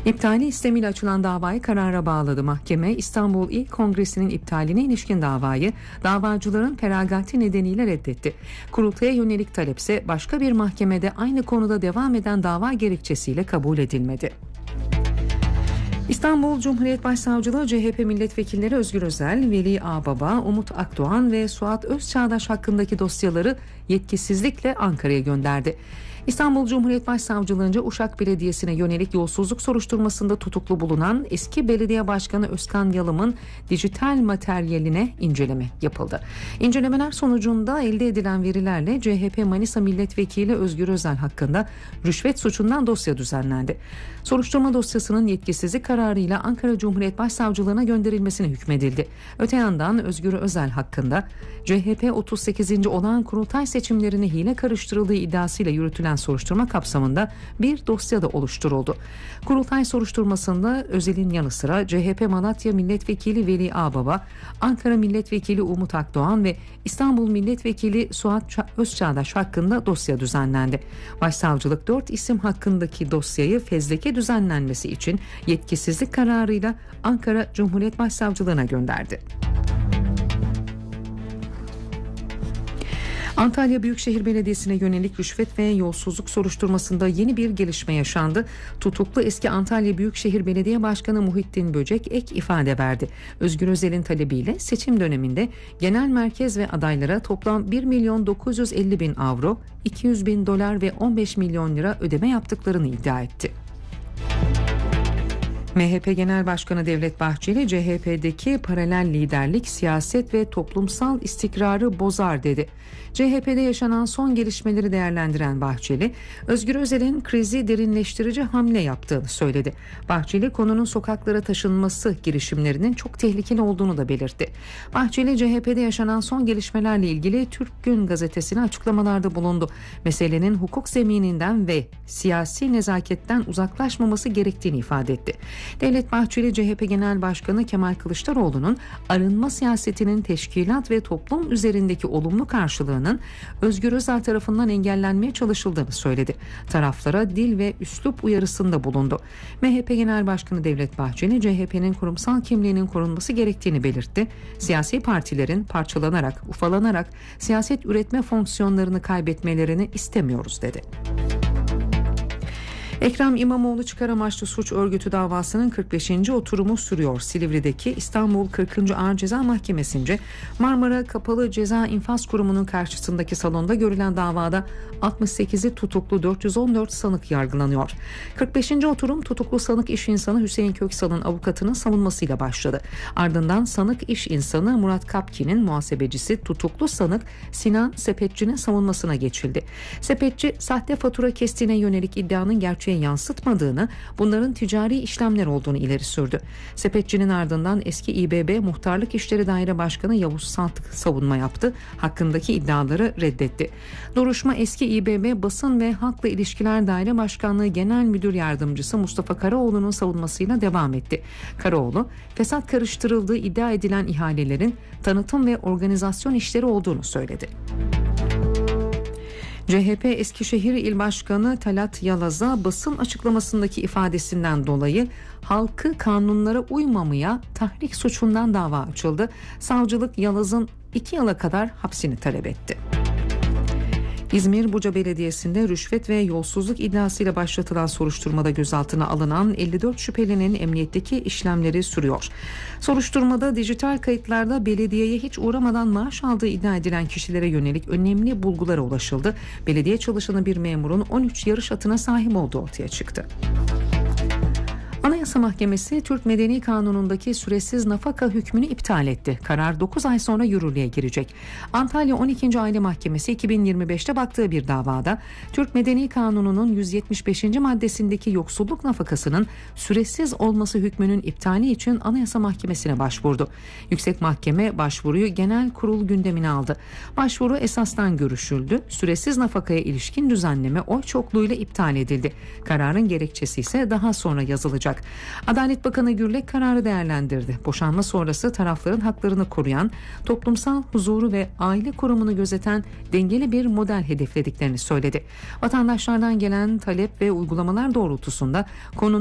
İptali istemiyle açılan davayı karara bağladı. Mahkeme İstanbul İl Kongresi'nin iptaline ilişkin davayı davacıların feragati nedeniyle reddetti. Kurultaya yönelik talepse başka bir mahkemede aynı konuda devam eden dava gerekçesiyle kabul edilmedi. İstanbul Cumhuriyet Başsavcılığı CHP milletvekilleri Özgür Özel, Veli Ağbaba, Umut Akdoğan ve Suat Özçağdaş hakkındaki dosyaları yetkisizlikle Ankara'ya gönderdi. İstanbul Cumhuriyet Başsavcılığınca Uşak Belediyesi'ne yönelik yolsuzluk soruşturmasında tutuklu bulunan eski belediye başkanı Özkan Yalım'ın dijital materyaline inceleme yapıldı. İncelemeler sonucunda elde edilen verilerle CHP Manisa Milletvekili Özgür Özel hakkında rüşvet suçundan dosya düzenlendi. Soruşturma dosyasının yetkisizlik kararıyla Ankara Cumhuriyet Başsavcılığına gönderilmesine hükmedildi. Öte yandan Özgür Özel hakkında CHP 38. olağan kurultay seçimlerine hile karıştırıldığı iddiasıyla yürütülen soruşturma kapsamında bir dosya da oluşturuldu. Kurultay soruşturmasında Özel'in yanı sıra CHP Malatya Milletvekili Veli Ağbaba, Ankara Milletvekili Umut Akdoğan ve İstanbul Milletvekili Suat Özçağdaş hakkında dosya düzenlendi. Başsavcılık 4 isim hakkındaki dosyayı fezleke düzenlenmesi için yetkisizlik kararıyla Ankara Cumhuriyet Başsavcılığına gönderdi. Antalya Büyükşehir Belediyesi'ne yönelik rüşvet ve yolsuzluk soruşturmasında yeni bir gelişme yaşandı. Tutuklu eski Antalya Büyükşehir Belediye Başkanı Muhittin Böcek ek ifade verdi. Özgür Özel'in talebiyle seçim döneminde genel merkez ve adaylara toplam 1.950.000 avro, 200.000 dolar ve 15 milyon lira ödeme yaptıklarını iddia etti. MHP Genel Başkanı Devlet Bahçeli, CHP'deki paralel liderlik siyaset ve toplumsal istikrarı bozar dedi. CHP'de yaşanan son gelişmeleri değerlendiren Bahçeli, Özgür Özel'in krizi derinleştirici hamle yaptığını söyledi. Bahçeli, konunun sokaklara taşınması girişimlerinin çok tehlikeli olduğunu da belirtti. Bahçeli, CHP'de yaşanan son gelişmelerle ilgili Türk Gün gazetesine açıklamalarda bulundu. Meselenin hukuk zemininden ve siyasi nezaketten uzaklaşmaması gerektiğini ifade etti. Devlet Bahçeli, CHP Genel Başkanı Kemal Kılıçdaroğlu'nun arınma siyasetinin teşkilat ve toplum üzerindeki olumlu karşılığının Özgür Özel tarafından engellenmeye çalışıldığını söyledi. Taraflara dil ve üslup uyarısında bulundu. MHP Genel Başkanı Devlet Bahçeli, CHP'nin kurumsal kimliğinin korunması gerektiğini belirtti. Siyasi partilerin parçalanarak, ufalanarak siyaset üretme fonksiyonlarını kaybetmelerini istemiyoruz dedi. Ekrem İmamoğlu çıkar amaçlı suç örgütü davasının 45. oturumu sürüyor. Silivri'deki İstanbul 40. Ağır Ceza Mahkemesi'nce Marmara Kapalı Ceza İnfaz Kurumu'nun karşısındaki salonda görülen davada 68'i tutuklu 414 sanık yargılanıyor. 45. oturum tutuklu sanık iş insanı Hüseyin Köksal'ın avukatının savunmasıyla başladı. Ardından sanık iş insanı Murat Kapki'nin muhasebecisi tutuklu sanık Sinan Sepetçi'nin savunmasına geçildi. Sepetçi sahte fatura kestiğine yönelik iddianın gerçeği yansıtmadığını, bunların ticari işlemler olduğunu ileri sürdü. Sepetçinin ardından eski İBB Muhtarlık İşleri Daire Başkanı Yavuz Saltık savunma yaptı. Hakkındaki iddiaları reddetti. Duruşma eski İBB Basın ve Halkla İlişkiler Daire Başkanlığı Genel Müdür Yardımcısı Mustafa Karaoğlu'nun savunmasıyla devam etti. Karaoğlu, fesat karıştırıldığı iddia edilen ihalelerin tanıtım ve organizasyon işleri olduğunu söyledi. CHP Eskişehir İl Başkanı Talat Yalaz'a basın açıklamasındaki ifadesinden dolayı halkı kanunlara uymamaya tahrik suçundan dava açıldı. Savcılık Yalaz'ın 2 yıla kadar hapsini talep etti. İzmir Buca Belediyesi'nde rüşvet ve yolsuzluk iddiasıyla başlatılan soruşturmada gözaltına alınan 54 şüphelinin emniyetteki işlemleri sürüyor. Soruşturmada dijital kayıtlarda belediyeye hiç uğramadan maaş aldığı iddia edilen kişilere yönelik önemli bulgulara ulaşıldı. Belediye çalışanı bir memurun 13 yarış atına sahip olduğu ortaya çıktı. Anayasa Mahkemesi Türk Medeni Kanunu'ndaki süresiz nafaka hükmünü iptal etti. Karar 9 ay sonra yürürlüğe girecek. Antalya 12. Aile Mahkemesi 2025'te baktığı bir davada Türk Medeni Kanunu'nun 175. maddesindeki yoksulluk nafakasının süresiz olması hükmünün iptali için Anayasa Mahkemesi'ne başvurdu. Yüksek Mahkeme başvuruyu genel kurul gündemine aldı. Başvuru esastan görüşüldü. Süresiz nafakaya ilişkin düzenleme oy çokluğuyla iptal edildi. Kararın gerekçesi ise daha sonra yazılacak. Adalet Bakanı Gürlek kararı değerlendirdi. Boşanma sonrası tarafların haklarını koruyan, toplumsal huzuru ve aile kurumunu gözeten dengeli bir model hedeflediklerini söyledi. Vatandaşlardan gelen talep ve uygulamalar doğrultusunda konunun